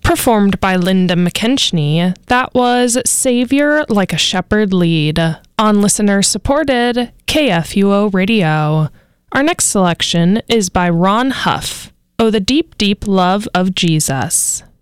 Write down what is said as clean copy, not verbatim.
Performed by Linda McKinchney, that was Savior Like a Shepherd Lead on listener-supported KFUO Radio. Our next selection is by Ron Huff, Oh, the Deep, Deep Love of Jesus.